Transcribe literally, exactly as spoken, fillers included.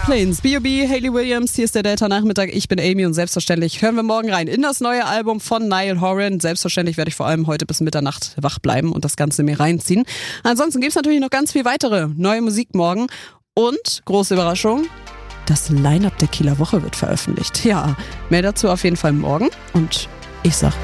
Airplanes, B O B, Hayley Williams, hier ist der Delta-Nachmittag, ich bin Amy und selbstverständlich hören wir morgen rein in das neue Album von Niall Horan. Selbstverständlich werde ich vor allem heute bis Mitternacht wach bleiben und das Ganze mir reinziehen. Ansonsten gibt es natürlich noch ganz viel weitere neue Musik morgen und, große Überraschung, das Line-Up der Kieler Woche wird veröffentlicht. Ja, mehr dazu auf jeden Fall morgen und ich sag